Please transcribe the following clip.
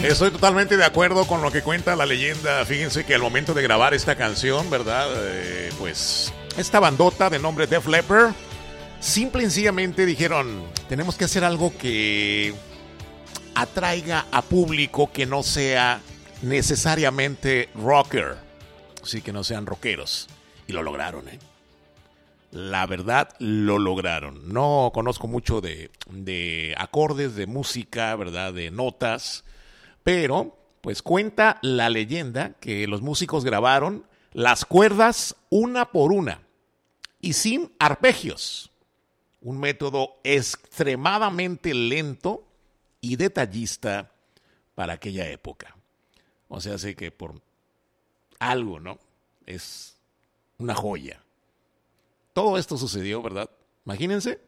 Estoy totalmente de acuerdo con lo que cuenta la leyenda. Fíjense que al momento de grabar esta canción, ¿verdad? Pues esta bandota de nombre Def Leppard, simple y sencillamente dijeron, tenemos que hacer algo que atraiga a público que no sea necesariamente rocker, sí, que no sean rockeros. Y lo lograron, ¿eh? La verdad, lo lograron. No conozco mucho de acordes, de música, ¿verdad? De notas. Pero, pues cuenta la leyenda que los músicos grabaron las cuerdas una por una y sin arpegios. Un método extremadamente lento y detallista para aquella época. O sea, sé que por algo, ¿no? Es una joya. Todo esto sucedió, ¿verdad? Imagínense,